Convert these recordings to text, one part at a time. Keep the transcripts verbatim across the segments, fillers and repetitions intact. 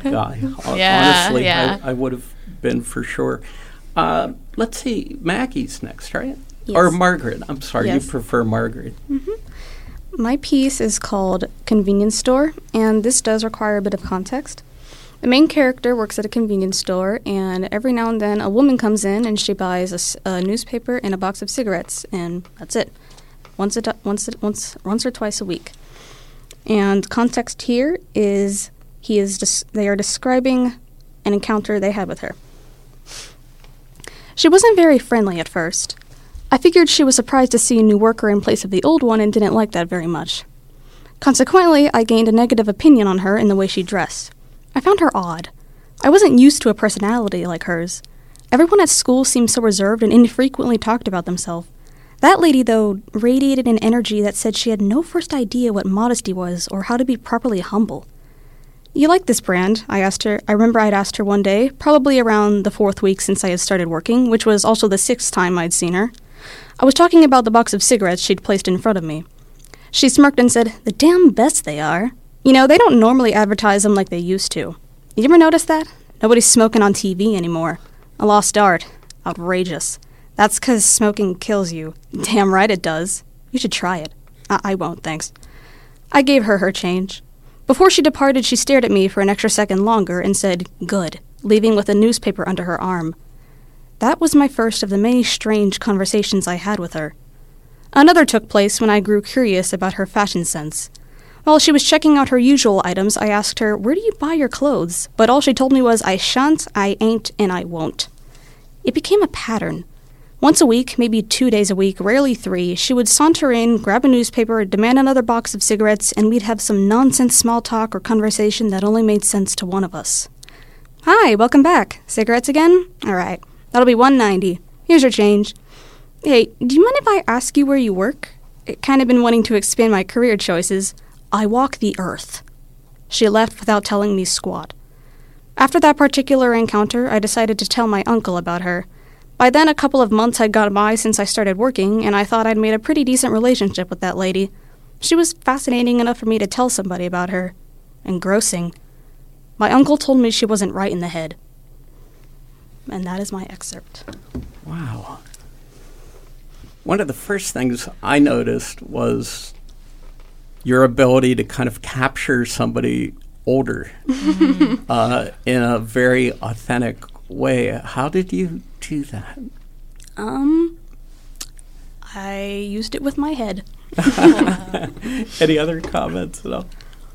guy. yeah, Honestly, yeah. I, I would have been for sure. Uh, let's see, Maggie's next, right? Yes. Or Margaret. I'm sorry, Yes. you prefer Margaret. Mm-hmm. My piece is called Convenience Store, and this does require a bit of context. The main character works at a convenience store, and every now and then a woman comes in and she buys a, s- a newspaper and a box of cigarettes, and that's it. Once, a do- once, a- once, once or twice a week. And context here is he is des- they are describing an encounter they had with her. She wasn't very friendly at first. I figured she was surprised to see a new worker in place of the old one and didn't like that very much. Consequently, I gained a negative opinion on her in the way she dressed. I found her odd. I wasn't used to a personality like hers. Everyone at school seemed so reserved and infrequently talked about themselves. That lady, though, radiated an energy that said she had no first idea what modesty was or how to be properly humble. "You like this brand?" I asked her. I remember I'd asked her one day, probably around the fourth week since I had started working, which was also the sixth time I'd seen her. I was talking about the box of cigarettes she'd placed in front of me. She smirked and said, "The damn best they are. You know, they don't normally advertise them like they used to. You ever notice that? Nobody's smoking on T V anymore. A lost art. Outrageous. That's 'cause smoking kills you. Damn right it does. You should try it." I, I won't, thanks. I gave her her change. Before she departed, she stared at me for an extra second longer and said, "Good," leaving with a newspaper under her arm. That was my first of the many strange conversations I had with her. Another took place when I grew curious about her fashion sense. While she was checking out her usual items, I asked her, "Where do you buy your clothes?" But all she told me was, "I shan't, I ain't, and I won't." It became a pattern. Once a week, maybe two days a week, rarely three, she would saunter in, grab a newspaper, demand another box of cigarettes, and we'd have some nonsense small talk or conversation that only made sense to one of us. "Hi, welcome back. Cigarettes again? All right. That'll be one ninety. Here's your change. Hey, do you mind if I ask you where you work? I've kind of been wanting to expand my career choices. I walk the earth." She left without telling me squat. After that particular encounter, I decided to tell my uncle about her. By then, a couple of months had gone by since I started working, and I thought I'd made a pretty decent relationship with that lady. She was fascinating enough for me to tell somebody about her. Engrossing. My uncle told me she wasn't right in the head. And that is my excerpt. Wow. One of the first things I noticed was your ability to kind of capture somebody older uh, in a very authentic way. How did you do that? Um, I used it with my head. Any other comments at all?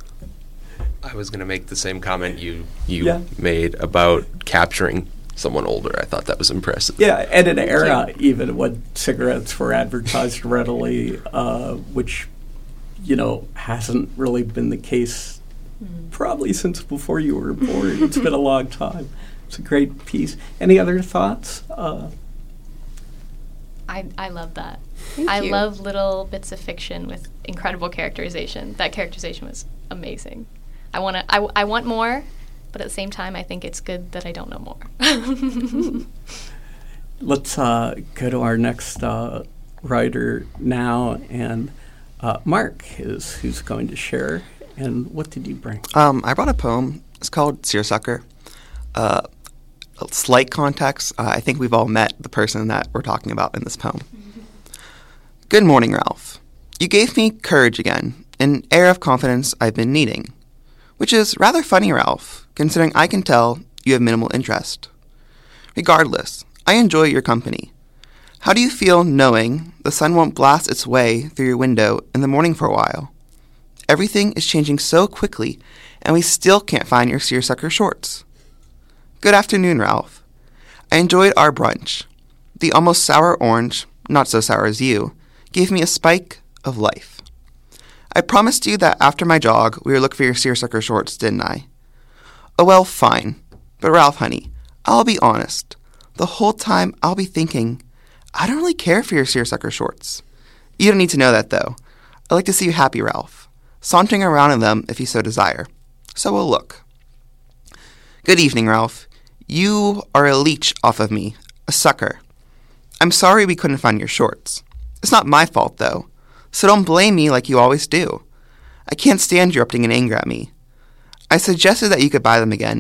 I was going to make the same comment you you Yeah. made about capturing someone older. I thought that was impressive. Yeah, and an era even when cigarettes were advertised readily, uh, which, you know, hasn't really been the case probably since before you were born. It's been a long time. It's a great piece. Any other thoughts? Uh, I, I love that. Thank I you. love little bits of fiction with incredible characterization. That characterization was amazing. I want to. I, w- I want more, but at the same time, I think it's good that I don't know more. let's uh, go to our next uh, writer now, and uh, Mark is who's going to share. And what did you bring? Um, I brought a poem. It's called Seersucker. Uh, a slight context. Uh, I think we've all met the person that we're talking about in this poem. Good morning, Ralph. You gave me courage again, an air of confidence I've been needing. Which is rather funny, Ralph, considering I can tell you have minimal interest. Regardless, I enjoy your company. How do you feel knowing the sun won't blast its way through your window in the morning for a while? Everything is changing so quickly, and we still can't find your seersucker shorts. Good afternoon, Ralph. I enjoyed our brunch. The almost sour orange, not so sour as you, gave me a spike of life. I promised you that after my jog, we would look for your seersucker shorts, didn't I? Oh, well, fine. But Ralph, honey, I'll be honest. The whole time I'll be thinking, I don't really care for your seersucker shorts. You don't need to know that, though. I'd like to see you happy, Ralph, sauntering around in them if you so desire. So we'll look. Good evening, Ralph. You are a leech off of me, a sucker. I'm sorry we couldn't find your shorts. It's not my fault, though, so don't blame me like you always do. I can't stand you erupting in anger at me. I suggested that you could buy them again,